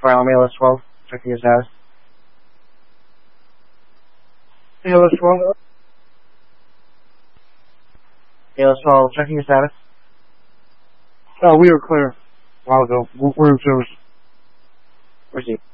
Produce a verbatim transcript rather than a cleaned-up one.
Final Meal is twelve. Checking your status. Meal is twelve. Meal is twelve. Checking your status. Oh, we were clear a while ago. We're in service. Receive.